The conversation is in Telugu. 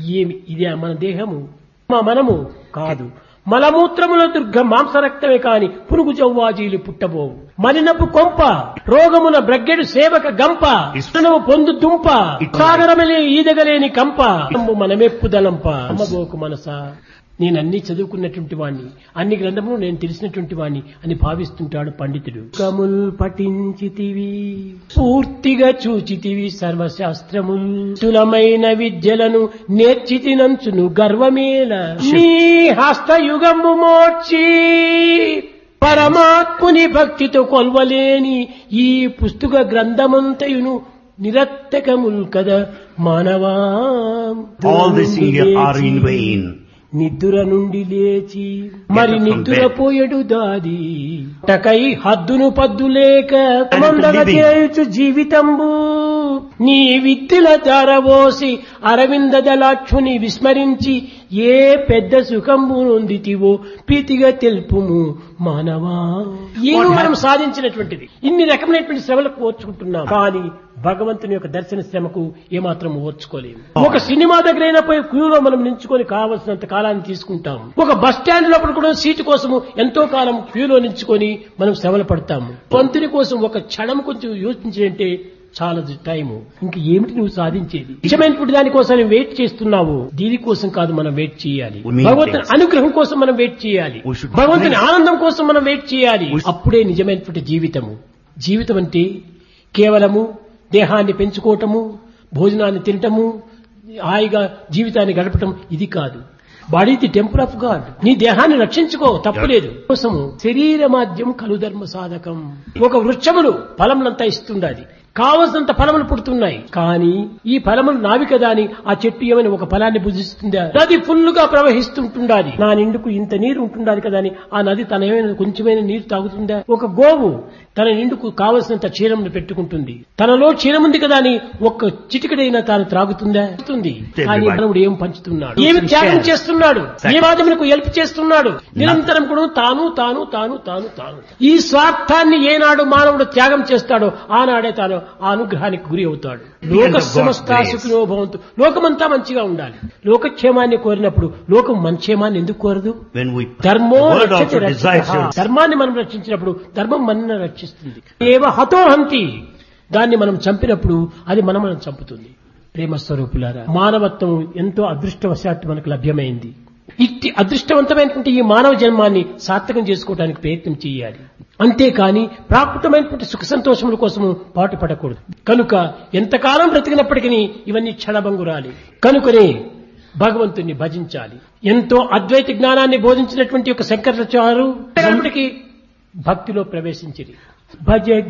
ఏమి ఇది మన దేహము మా మనము కాదు. మలమూత్రముల దుర్గ మాంసరక్తమే కాని పురుగు జవ్వాజీలు పుట్టబోవు. మలినపు కొంప రోగమున బ్రగ్గెడు సేవక గంప ఇష్టనము పొందు దుంప సాగరమలే ఈదగలేని కంప మనమెప్పుదలంప అమ్మబోకు మనసా. నేనన్నీ చదువుకున్నటువంటి వాణ్ణి, అన్ని గ్రంథములు నేను తెలిసినటువంటి వాణ్ణి అని భావిస్తుంటాడు పండితుడు. కముల్ పఠించితివి పూర్తిగా చూచితివి సర్వశాస్త్రముల్ తులమైన విద్యలను నేర్చితినంచును గర్వమేల నీ హస్తయుగము మోర్చి పరమాత్ముని భక్తితో కొల్వలేని ఈ పుస్తక గ్రంథమంతయును నిరత్తకముల్ కదా మానవా. All this here are in vain. నిద్ర నుండి లేచి మరి నిద్రపోయడు దాది టకై హద్దును పద్దులేక మందగా చేయుచు జీవితంబు నీ విద్యల ధారవోసి అరవింద దళాక్షుని విస్మరించి ఏ పెద్ద సుఖంబు నొందితివో ప్రీతిగా తెలుపుము మానవా. ఏమో మనం సాధించినటువంటిది ఇన్ని రకమైనటువంటి శ్రమలకు ఓర్చుకుంటున్నాం, కానీ భగవంతుని యొక్క దర్శన శ్రమకు ఏమాత్రం ఓర్చుకోలేము. ఒక సినిమా దగ్గరైనా పోయి క్యూలో మనం నించుకొని కావలసినంత కాలాన్ని తీసుకుంటాం. ఒక బస్ స్టాండ్ లోపల కూడా సీటు కోసము ఎంతో కాలం క్యూలో నించుకొని మనం శ్రమలు పడతాము. పంతుని కోసం ఒక క్షణం కొంచెం యోచించాలంటే చాలా టైము. ఇంక ఏమిటి నువ్వు సాధించేది? నిజమైనటువంటి దానికోసం వెయిట్ చేస్తున్నావు. దీనికోసం కాదు మనం వెయిట్ చేయాలి. భగవంతుని అనుగ్రహం కోసం మనం వెయిట్ చేయాలి. భగవంతుని ఆనందం కోసం మనం వెయిట్ చేయాలి. అప్పుడే నిజమైనటువంటి జీవితము. జీవితం అంటే కేవలము దేహాన్ని పెంచుకోవటము, భోజనాన్ని తినటము, హాయిగా జీవితాన్ని గడపటం ఇది కాదు. Body the temple of God. నీ దేహాన్ని రక్షించుకో, తప్పులేదు. కోసము శరీర మాధ్యం కలు ధర్మ సాధకం. ఒక వృక్షములు ఫలములంతా ఇస్తుండాలి, కావలసినంత ఫలములు పుడుతున్నాయి, కానీ ఈ ఫలములు నావి కదా అని ఆ చెట్టు ఏమని ఒక ఫలాన్ని భుజిస్తుందా? నది ఫుల్లుగా ప్రవహిస్తుంటుండాలి, నా నిండుకు ఇంత నీరు ఉంటుండాలి కదా అని ఆ నది తన ఏమైనా కొంచెమైన నీరు తాగుతుందా? ఒక గోవు తన నిండుకు కావలసినంత క్షీరమును పెట్టుకుంటుంది, తనలో క్షీరం ఉంది కదా అని ఒక్క చిటికడైనా తాను త్రాగుతుందా? కానీ మానవుడు ఏం పంచుతున్నాడు, ఏమి త్యాగం చేస్తున్నాడు, ఏ వాదములకు హెల్ప్ చేస్తున్నాడు? నిరంతరం కూడా తాను తాను తాను తాను తాను. ఈ స్వార్థాన్ని ఏనాడు మానవుడు త్యాగం చేస్తాడో ఆనాడే తాను ఆ అనుగ్రహానికి గురి అవుతాడు. లోక సమస్త సుఖినో భవంతు. లోకమంతా మంచిగా ఉండాలి. లోకక్షేమాన్ని కోరినప్పుడు లోకం మన క్షేమాన్ని ఎందుకు కోరదు? ధర్మో రక్షతి రక్షితః. ధర్మాన్ని మనం రక్షించినప్పుడు ధర్మం మనల్ని రక్షిస్తుంది. ఏవ హతోహంతి, దాన్ని మనం చంపినప్పుడు అది మనం చంపుతుంది. ప్రేమ స్వరూపులారా, మానవత్వం ఎంతో అదృష్టవశాత్తు మనకు లభ్యమైంది. ఇట్టి అదృష్టవంతమైనటువంటి ఈ మానవ జన్మాన్ని సార్థకం చేసుకోవడానికి ప్రయత్నం చేయాలి. అంతేకాని ప్రాకృతమైనటువంటి సుఖ సంతోషముల కోసము పాటుపడకూడదు. కనుక ఎంతకాలం బ్రతికినప్పటికీ ఇవన్నీ క్షణభంగురాలి. కనుకనే భగవంతుణ్ణి భజించాలి. ఎంతో అద్వైత జ్ఞానాన్ని బోధించినటువంటి ఒక శంకరాచార్యులు భక్తిలో ప్రవేశించిరి. భజ